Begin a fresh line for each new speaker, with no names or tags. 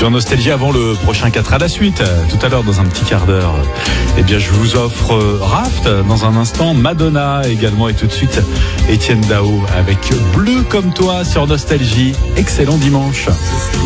Sur Nostalgie, avant le prochain 4 à la suite, tout à l'heure dans un petit quart d'heure, eh bien je vous offre Raft dans un instant, Madonna également, et tout de suite Étienne Dao avec Bleu comme toi sur Nostalgie. Excellent dimanche.